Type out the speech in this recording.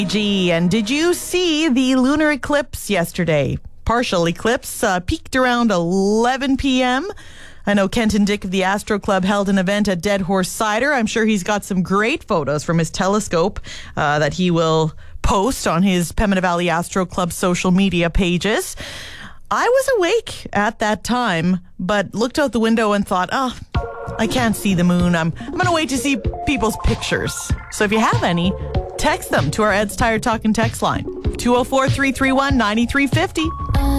Gee, and did you see the lunar eclipse yesterday? Partial eclipse peaked around 11 p.m. I know Kenton Dick of the Astro Club held an event at Dead Horse Cider. I'm sure he's got some great photos from his telescope that he will post on his Pembina Valley Astro Club social media pages. I was awake at that time, but looked out the window and thought, I can't see the moon. I'm going to wait to see people's pictures. So if you have any, text them to our Ed's Tired Talking text line, 204-331-9350.